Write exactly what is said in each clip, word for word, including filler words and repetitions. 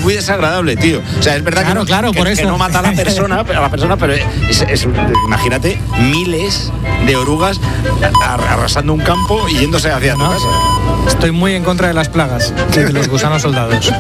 muy desagradable, tío. O sea, es verdad claro, que, no, claro, que, por que eso. no mata a la persona, a la persona, pero es, es, imagínate miles de orugas arrasando un campo y yéndose hacia tu no, casa. Estoy muy en contra de las plagas y de los gusanos soldados.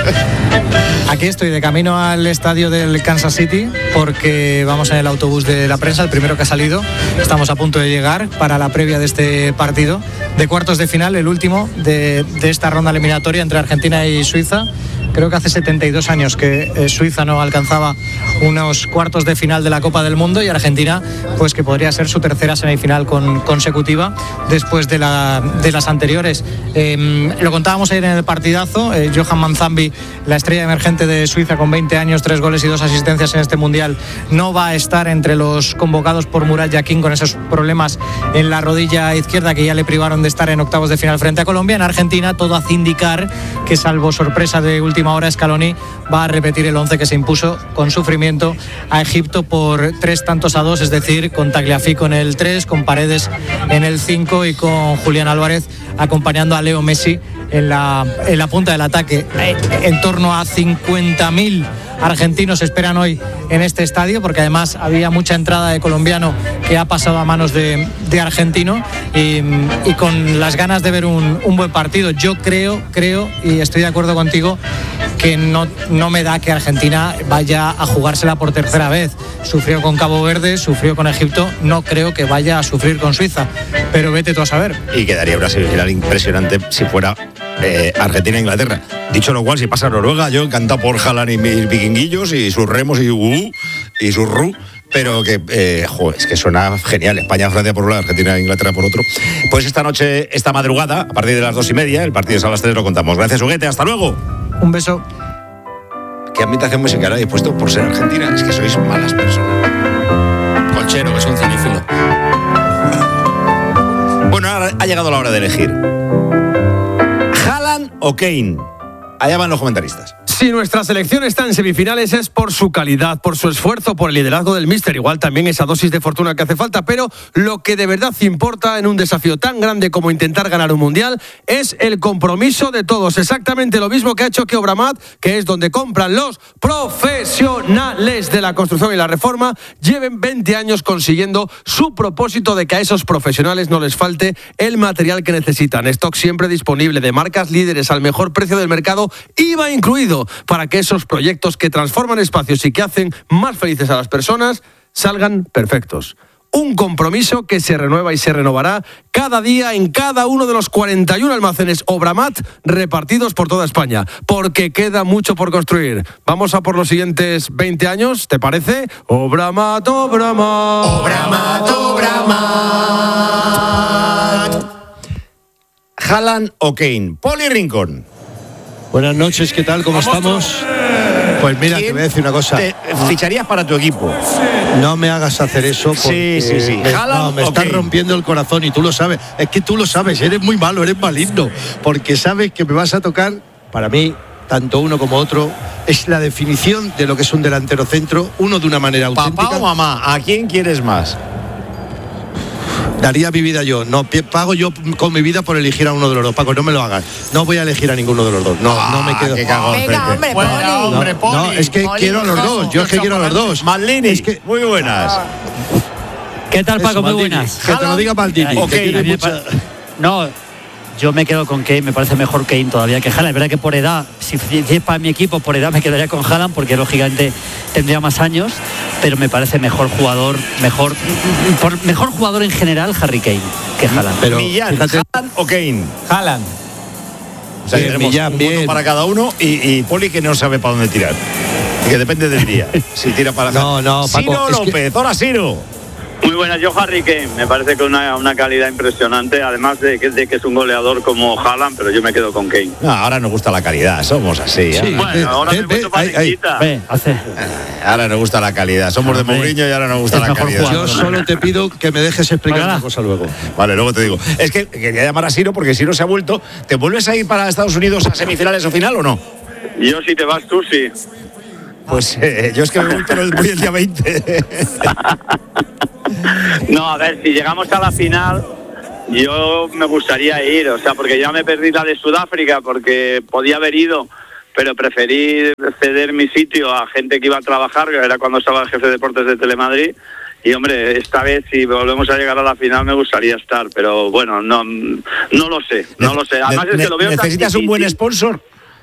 Aquí estoy de camino al estadio del Kansas City porque vamos en el autobús de la prensa, el primero que ha salido. Estamos a punto de llegar para la previa de este partido de cuartos de final, el último de, de esta ronda eliminatoria entre Argentina y Suiza. Creo que hace setenta y dos años que eh, Suiza no alcanzaba unos cuartos de final de la Copa del Mundo y Argentina, pues que podría ser su tercera semifinal con, consecutiva después de, la, de las anteriores. Eh, lo contábamos ayer en el partidazo, eh, Johan Manzambi, la estrella emergente de Suiza con veinte años, tres goles y dos asistencias en este Mundial, no va a estar entre los convocados por Murat Yakin con esos problemas en la rodilla izquierda que ya le privaron de estar en octavos de final frente a Colombia. En Argentina todo hace indicar que, salvo sorpresa de última hora, Scaloni va a repetir el once que se impuso con sufrimiento a Egipto por tres tantos a dos, es decir, con Tagliafico en el tres, con Paredes en el cinco y con Julián Álvarez acompañando a Leo Messi en la, en la punta del ataque. En torno a cincuenta mil argentinos esperan hoy en este estadio, porque además había mucha entrada de colombiano que ha pasado a manos de, de argentino y, y con las ganas de ver un, un buen partido. Yo creo, creo y estoy de acuerdo contigo que no, no me da que Argentina vaya a jugársela por tercera vez. Sufrió con Cabo Verde, sufrió con Egipto, no creo que vaya a sufrir con Suiza, pero vete tú a saber. Y quedaría una semifinal impresionante si fuera eh, Argentina-Inglaterra. Dicho lo cual, si pasa Noruega, yo encantado por Haaland y mis vikinguillos y sus remos y uh, y sus ru, pero que, eh, joder, es que suena genial. España-Francia por un lado, Argentina-Inglaterra por otro. Pues esta noche, esta madrugada, a partir de las dos y media, el partido es a las tres, lo contamos. Gracias, Huguete, hasta luego. Un beso. ¿Qué ambientación musical habéis puesto por ser argentina? Es que sois malas personas. Colchero, que es un cinéfilo. Bueno, ahora ha llegado la hora de elegir. ¿Haaland o Kane? Allá van los comentaristas. Si nuestra selección está en semifinales es por su calidad, por su esfuerzo, por el liderazgo del míster, igual también esa dosis de fortuna que hace falta, pero lo que de verdad importa en un desafío tan grande como intentar ganar un mundial es el compromiso de todos, exactamente lo mismo que ha hecho Keo Bramat, que es donde compran los profesionales de la construcción y la reforma, lleven veinte años consiguiendo su propósito de que a esos profesionales no les falte el material que necesitan. Stock siempre disponible, de marcas líderes al mejor precio del mercado, I V A incluido, para que esos proyectos que transforman espacios y que hacen más felices a las personas salgan perfectos. Un compromiso que se renueva y se renovará cada día en cada uno de los cuarenta y uno almacenes Obramat repartidos por toda España, porque queda mucho por construir. Vamos a por los siguientes veinte años, ¿te parece? Obramat, Obramat. Obramat, Obramat. Haaland o Kane. Poli Rincón. Buenas noches, ¿qué tal? ¿Cómo estamos? Pues mira, te voy a decir una cosa. ¿Te ficharías para tu equipo? No me hagas hacer eso porque sí, sí, sí. me, no, me estás rompiendo el corazón y tú lo sabes. Es que tú lo sabes, eres muy malo, eres maligno. Porque sabes que me vas a tocar, para mí, tanto uno como otro, es la definición de lo que es un delantero centro, uno de una manera auténtica. ¿Papá o mamá? ¿A quién quieres más? Daría mi vida yo, no pago yo con mi vida por elegir a uno de los dos. Paco, no me lo hagas. No voy a elegir a ninguno de los dos. No, ah, no me quedo. Venga, hombre, Poli. No, hombre, Poli. No, es que Poli, quiero a los dos. Yo es que quiero a los dos. Maldini, es que muy buenas. ¿Qué tal, Paco? Eso, muy Maldini, buenas. Que te lo diga Maldini. Ok, que me mucha... No, yo me quedo con Kane, me parece mejor Kane todavía que Haaland. Es verdad que por edad, si es para mi equipo, por edad me quedaría con Haaland porque lógicamente tendría más años, pero me parece mejor jugador, mejor por, mejor jugador en general Harry Kane que Haaland. Pero Millán, fíjate, ¿Haaland o Kane? Haaland. O sea, bien, tenemos Millán, un bien. voto para cada uno y, y Poli que no sabe para dónde tirar. Y que depende del día. Si tira para No, no, Paco, Ciro es que- López, hola Ciro. Muy buenas, yo Harry Kane, me parece que una, una calidad impresionante, además de que, de que es un goleador como Haaland, pero yo me quedo con Kane. No, ahora nos gusta la calidad, somos así. Sí. ¿eh? Bueno, ve, ahora ve, me he puesto ve, ahí, ahí. parequita. Ve, hace. Ahora nos gusta la calidad. Somos de Hombre, Mourinho y ahora nos gusta es la mejor calidad. jugador. Yo solo te pido que me dejes explicar Oiga. una cosa luego. Vale, luego te digo. Es que quería llamar a Ciro porque Ciro se ha vuelto. ¿Te vuelves a ir para Estados Unidos a semifinales o final o no? Yo si te vas tú, sí. Pues eh, yo es que me voy, pero voy el día veinte. No, a ver, si llegamos a la final, yo me gustaría ir, o sea, porque ya me perdí la de Sudáfrica, porque podía haber ido, pero preferí ceder mi sitio a gente que iba a trabajar, que era cuando estaba el jefe de deportes de Telemadrid. Y hombre, esta vez si volvemos a llegar a la final me gustaría estar, pero bueno, no no lo sé, no lo sé. Además es que lo veo tan ¿Necesitas difícil. un buen sponsor?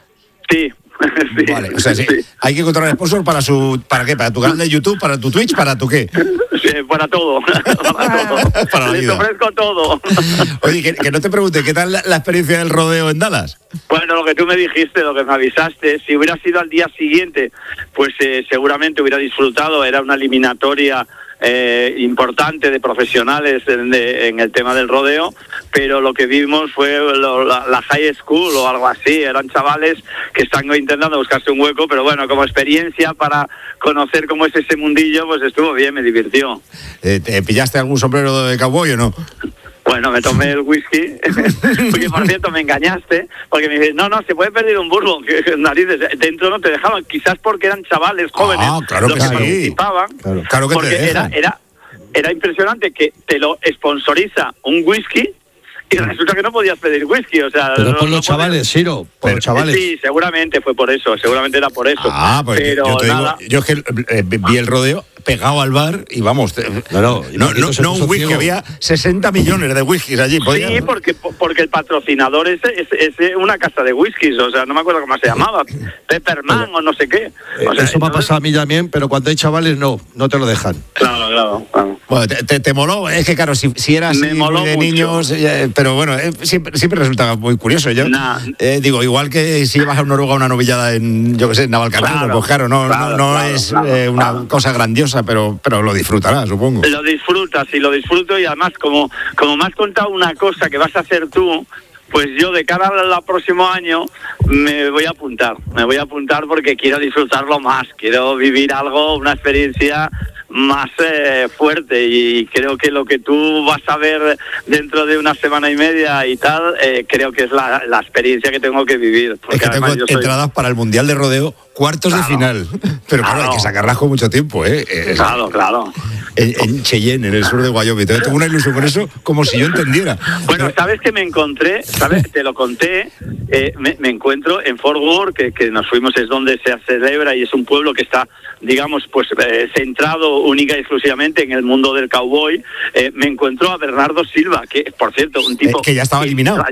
Sí. Sí, vale, o sea, sí, sí. Hay que encontrar un sponsor para su, ¿para qué? ¿Para tu canal de YouTube, para tu Twitch, para tu qué? Sí, para todo, para todo. Para la Les vida. ofrezco todo. Oye, que, que no te pregunte, ¿qué tal la, la experiencia del rodeo en Dallas? Bueno, lo que tú me dijiste, lo que me avisaste, si hubiera sido al día siguiente, pues eh, seguramente hubiera disfrutado, era una eliminatoria eh, importante de profesionales en, de, en el tema del rodeo, pero lo que vimos fue lo, la, la high school o algo así, eran chavales que están intentando buscarse un hueco, pero bueno, como experiencia para conocer cómo es ese mundillo, pues estuvo bien, me divirtió. Eh, ¿Te pillaste algún sombrero de cowboy o no? Bueno, me tomé el whisky, porque por cierto me engañaste, porque me dices, no, no, se puede perder un bourbon, que, que narices, dentro no te dejaban, quizás porque eran chavales jóvenes Ah, claro los que que sí. participaban, Claro, claro que te porque era, dejan. era, era impresionante que te lo sponsoriza un whisky y resulta que no podías pedir whisky, o sea... Pero no, por los no chavales, Ciro, por Pero- los chavales. Sí, seguramente fue por eso, seguramente era por eso. Ah, pues pero yo te nada, digo, yo es que eh, vi el rodeo pegado al bar y vamos, te- Claro, y no, Marquito no, se no puso un whisky, ciego. había sesenta millones de whiskies allí. podía- sí, porque porque el patrocinador es, es, es una casa de whiskies, o sea, no me acuerdo cómo se llamaba, Pepperman o no sé qué. O sea, Eso me ha entonces- pasado a mí también, pero cuando hay chavales no, no te lo dejan. Claro, claro, claro. Bueno, te, te, te moló, es que claro, si, si eras Me así moló muy de mucho. niños, eh, pero bueno, eh, siempre, siempre resulta muy curioso. Yo Nah. eh, digo, igual que si llevas a Noruega una novillada en, yo qué sé, en Navalcarnero, Claro, pues claro, no, claro, no, no claro, es claro, eh, una claro. cosa grandiosa, pero, pero lo disfrutarás, supongo. Lo disfrutas y lo disfruto y además como, como me has contado una cosa que vas a hacer tú, pues yo de cara al próximo año me voy a apuntar, me voy a apuntar porque quiero disfrutarlo más, quiero vivir algo, una experiencia más eh, fuerte y creo que lo que tú vas a ver dentro de una semana y media y tal, eh, creo que es la, la experiencia que tengo que vivir. Porque Es que tengo además yo soy- entradas para el Mundial de Rodeo, cuartos Claro. de final. Pero claro, hay Claro. que sacarlas con mucho tiempo, ¿eh? Eh, Claro, claro. En, en Cheyenne, en el sur de Wyoming. Entonces, tengo una ilusión con eso, como si yo entendiera. Bueno, sabes que me encontré, sabes, te lo conté, eh, me, me encuentro en Fort Worth, que, que nos fuimos, es donde se celebra y es un pueblo que está, digamos, pues eh, centrado única y exclusivamente en el mundo del cowboy. Eh, me encuentro a Bernardo Silva, que por cierto, un tipo Eh, que ya estaba eliminado.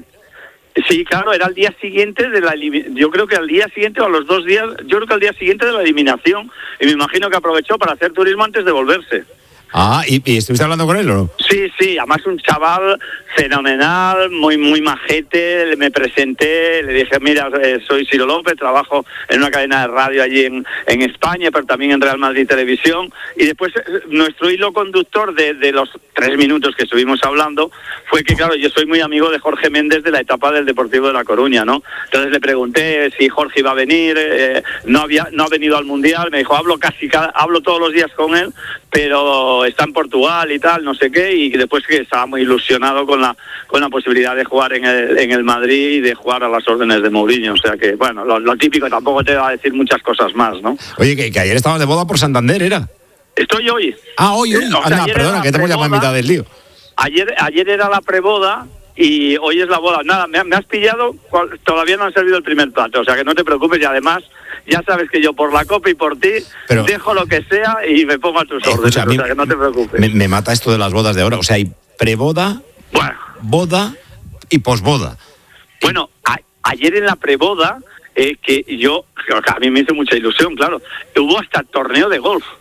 Sí, claro, era al día siguiente de la elimi- yo creo que al día siguiente o a los dos días, yo creo que al día siguiente de la eliminación, y me imagino que aprovechó para hacer turismo antes de volverse. Ah, ¿y, y estuviste hablando con él o no? Sí, sí, además un chaval fenomenal, muy muy majete, me presenté, le dije, mira, eh, soy Ciro López, trabajo en una cadena de radio allí en, en España, pero también en Real Madrid Televisión, y después eh, nuestro hilo conductor de, de los tres minutos que estuvimos hablando fue que, claro, yo soy muy amigo de Jorge Méndez de la etapa del Deportivo de La Coruña, ¿no? Entonces le pregunté si Jorge iba a venir, eh, no había no ha venido al Mundial, me dijo, hablo casi cada, hablo todos los días con él, pero está en Portugal y tal, no sé qué, y después que estaba muy ilusionado con la con la posibilidad de jugar en el, en el Madrid y de jugar a las órdenes de Mourinho, o sea que, bueno, lo, lo típico, tampoco te va a decir muchas cosas más, ¿no? Oye, que, que ayer estabas de boda por Santander, ¿era? Estoy hoy. Ah, hoy, hoy. Eh, o sea, Anda, ayer perdona, era que te hemos llamado en preboda. mitad del lío. Ayer ayer era la preboda y hoy es la boda. Nada, me, me has pillado, cual- todavía no han servido el primer plato, o sea que no te preocupes y además ya sabes que yo por la copa y por ti Pero- dejo lo que sea y me pongo a tus órdenes, Escucha, a mí o sea que no te preocupes. me, me mata esto de las bodas de ahora. O sea, hay preboda, Bueno, boda y posboda. bueno, a- ayer en la preboda, eh, que yo, que a mí me hizo mucha ilusión, claro, hubo hasta torneo de golf.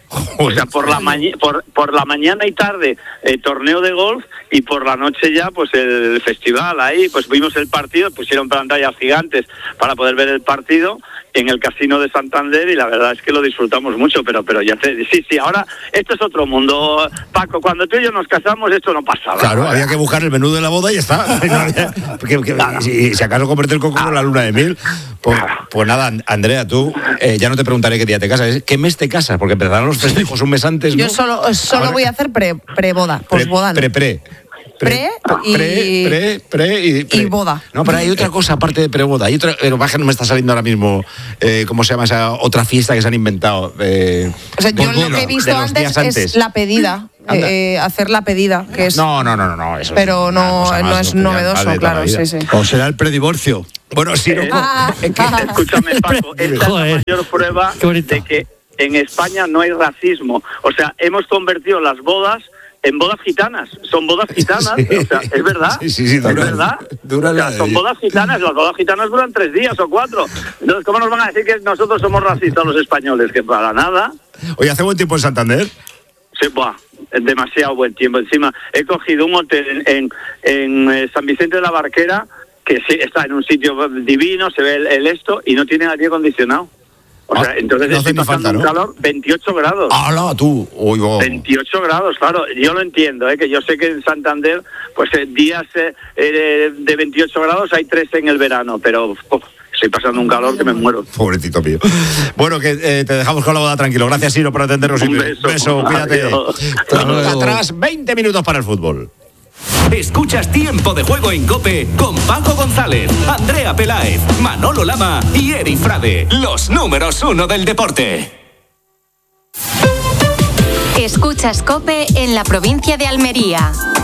O sea, por la, maña- por, por la mañana y tarde eh, torneo de golf y por la noche ya pues el festival ahí, pues vimos el partido, pusieron pantallas gigantes para poder ver el partido en el Casino de Santander y la verdad es que lo disfrutamos mucho, pero pero ya te, sí, sí, ahora esto es otro mundo, Paco, cuando tú y yo nos casamos esto no pasaba. Claro, había que buscar el menú de la boda y ya está. No había- porque- porque- si, si acaso convierte el coco en la luna de miel. Pues, pues nada, And- Andrea, tú, eh, ya no te preguntaré qué día te casas, ¿eh? ¿Qué mes te casas? Porque empezarán los festejos un mes antes, ¿no? Yo solo, solo Ahora- voy a hacer pre, pre-boda, Pre, posboda. no. pre, pre. Pre y- pre, pre, pre y, pre. y boda. No, pero hay otra cosa aparte de preboda. Hay otra, pero baja, no me está saliendo ahora mismo, eh, ¿cómo se llama esa otra fiesta que se han inventado? Eh, O sea, yo Boda, lo que he de visto los antes, días antes. es la pedida, Anda. eh, hacer la pedida, que es... No, no, no, no, no, eso es pero una no, cosa no más es ya novedoso, de toda la claro, vida. sí, sí. O será el predivorcio. Bueno, sí, no, Eh, Ah, es que- ah. Escúchame, Paco, esta es la Joder, mayor prueba qué bonito. de que en España no hay racismo. O sea, hemos convertido las bodas en bodas gitanas. Son bodas gitanas, Sí. o sea, es verdad. Sí, sí, sí, es dura- verdad. dura O sea, la- son bodas gitanas, las bodas gitanas duran tres días o cuatro. Entonces, ¿cómo nos van a decir que nosotros somos racistas los españoles? Que para nada. Oye, ¿hace buen tiempo en Santander? Sí, buah, es demasiado buen tiempo. Encima, he cogido un hotel en, en, en, eh, San Vicente de la Barquera, que sí, está en un sitio divino, se ve el, el esto, y no tiene aire acondicionado. O sea, Ah, entonces no hace estoy ni pasando falta, un ¿no? calor, veintiocho grados. ¡Hala, tú! Uy, oh. veintiocho grados, claro, yo lo entiendo, ¿eh? Que yo sé que en Santander, pues eh, días eh, eh, de veintiocho grados hay tres en el verano, pero uf, estoy pasando un calor que me muero. Pobrecito mío. Bueno, que eh, te dejamos con la boda tranquilo. Gracias, Siro, por atendernos. Un y- beso. cuídate. Adiós. Minutos atrás, veinte minutos para el fútbol. Escuchas Tiempo de Juego en COPE con Paco González, Andrea Peláez, Manolo Lama y Eri Frade, los números uno del deporte. Escuchas COPE en la provincia de Almería.